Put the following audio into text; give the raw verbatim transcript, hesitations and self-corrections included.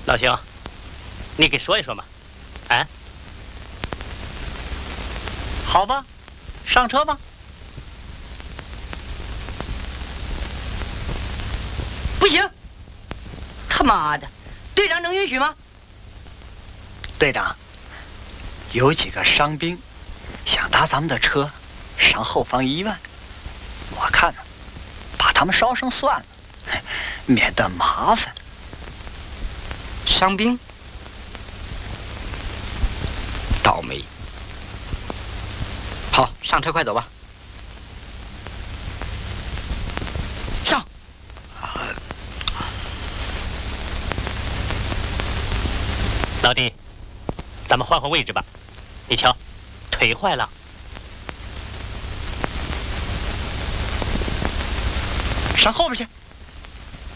老兄，你给说一说嘛？啊？ 好吧，上车吧。 不行！他妈的，队长能允许吗？ 队长，有几个伤兵想搭咱们的车上后方医院，我看呢，把他们捎上算了，免得麻烦。 伤兵？倒霉！好，上车，快走吧。上！ 老弟，咱们换换位置吧。你瞧，腿坏了。 上后边去。